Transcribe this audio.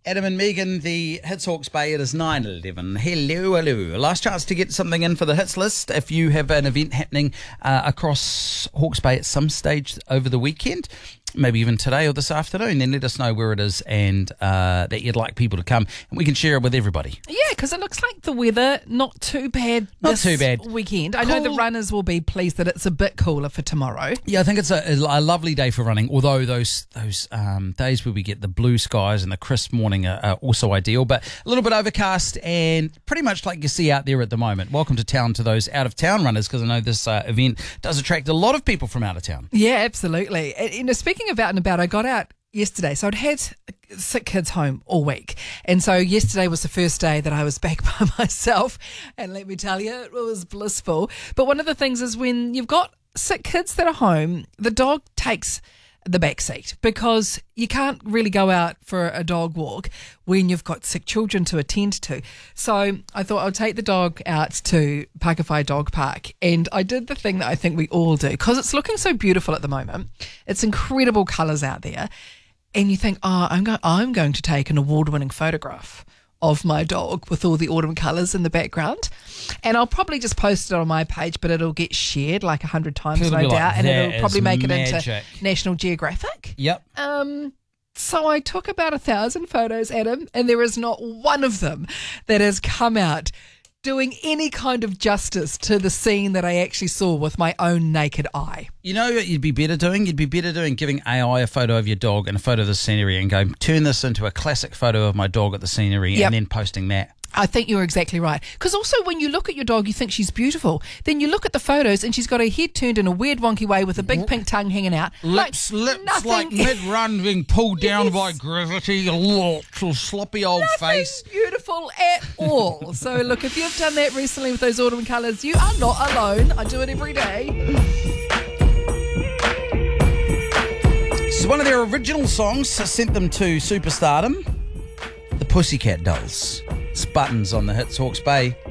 Adam and Megan, the Hits Hawke's Bay, it is 9:11. Hello. Last chance to get something in for the hits list. If you have an event happening across Hawke's Bay at some stage over the weekend, maybe even today or this afternoon, then let us know where it is and that you'd like people to come, and we can share it with everybody. Yeah, because it looks like the weather not too bad this weekend. I know the runners will be pleased that it's a bit cooler for tomorrow. Yeah, I think it's a lovely day for running, although those days where we get the blue skies and the crisp morning are also ideal, but a little bit overcast and pretty much like you see out there at the moment. Welcome to town to those out-of-town runners, because I know this event does attract a lot of people from out of town. Yeah, absolutely. And, speaking of out and about, I got out yesterday. So I'd had sick kids home all week. And so yesterday was the first day that I was back by myself. And let me tell you, it was blissful. But one of the things is when you've got sick kids that are home, the dog takes the back seat, because you can't really go out for a dog walk when you've got sick children to attend to. So I thought I'll take the dog out to Pakawhai Dog Park, and I did the thing that I think we all do, because it's looking so beautiful at the moment. It's incredible colours out there, and you think, I'm going to take an award-winning photograph of my dog with all the autumn colours in the background, and I'll probably just post it on my page, but it'll get shared like 100 times, no doubt, and it'll probably make it into National Geographic. Yep. So I took about 1,000 photos, Adam, and there is not one of them that has come out doing any kind of justice to the scene that I actually saw with my own naked eye. You know what you'd be better doing? You'd be better doing giving AI a photo of your dog and a photo of the scenery and going, turn this into a classic photo of my dog at the scenery, and then posting that. I think you're exactly right. Because also when you look at your dog, you think she's beautiful. Then you look at the photos and she's got her head turned in a weird wonky way with a big pink tongue hanging out. Lips like mid-run being pulled down by gravity. Sloppy old face. Beautiful at all. So look, if you've done that recently with those autumn colours, you are not alone. I do it every day. This is one of their original songs, sent them to superstardom. The Pussycat Dolls. It's Buttons on the Hits Hawke's Bay.